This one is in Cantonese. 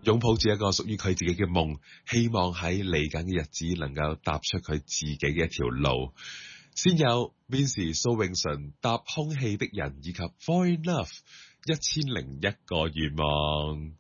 擁抱住一個屬於佢自己嘅夢，希望喺嚟緊嘅日子能夠踏出佢自己嘅一條路。先有 Vincy 蘇永淳搭空氣的人以及 Fall in Love 1001個願望。